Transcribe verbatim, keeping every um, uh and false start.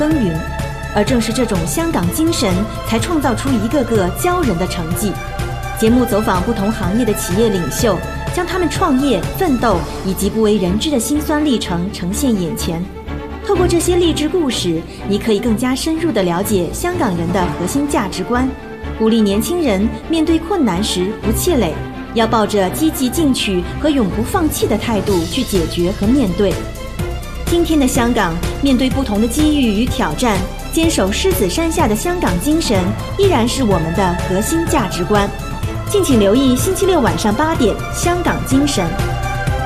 耕耘。而正是这种香港精神，才创造出一个个骄人的成绩。节目走访不同行业的企业领袖，将他们创业、奋斗以及不为人知的辛酸历程呈现眼前。透过这些励志故事，你可以更加深入地了解香港人的核心价值观，鼓励年轻人面对困难时不气馁，要抱着积极进取和永不放弃的态度去解决和面对。今天的香港，面对不同的机遇与挑战，坚守狮子山下的香港精神依然是我们的核心价值观。敬请留意星期六晚上八点《香港精神》。